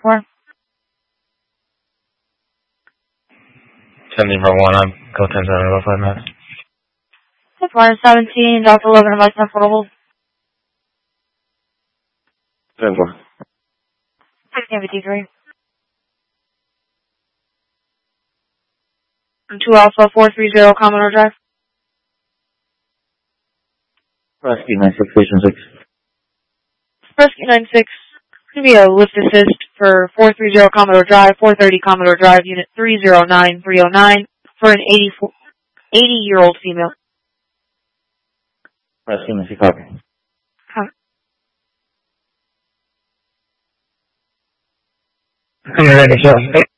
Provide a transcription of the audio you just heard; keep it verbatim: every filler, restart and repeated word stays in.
for? ten zero one, I'm go ten seven, go five minutes. Florida seventeen, Delta eleven, advice ten four hold. ten four. sixteen fifty-three. two Alpha four three zero, Commodore Drive. Rescue nine six station six. Rescue nine six. It's going to be a lift assist for four three zero Commodore Drive, four thirty Commodore Drive, unit three zero nine three zero nine, for an eighty-year-old female. Rescue Missy copy. Huh. I'm ready, sir.